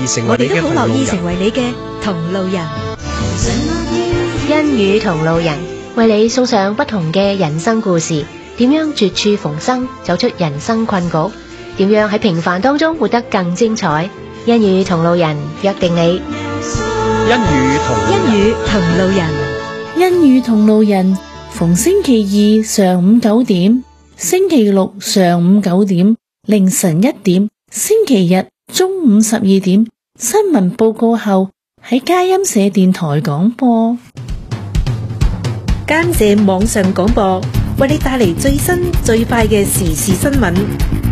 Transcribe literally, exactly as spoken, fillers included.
意成為你嘅同路人。 我哋都好樂意成為你嘅同路人。 欣語同路人為你送上不同嘅人生故事，點樣絕處逢生，走出人生困局，點樣喺平凡當中活得更精彩。欣語同路人約定你。 欣語同欣語同路人， 欣語同路人逢星期二上午九點，星期六上午九點，凌晨一點，星期日中午十二點，新聞報告後喺佳音社電台廣播。 佳音社網上廣播為你帶嚟最新最快嘅時事新聞。